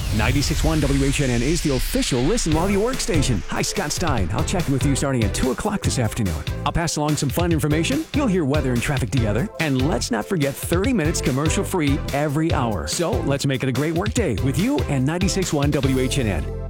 96.1 WHNN is the official Listen While You Work station. Hi, Scott Stein. I'll check in with you starting at 2 o'clock this afternoon. I'll pass along some fun information. You'll hear weather and traffic together. And let's not forget 30 minutes commercial-free every hour. So let's make it a great work day with you and 96.1 WHNN.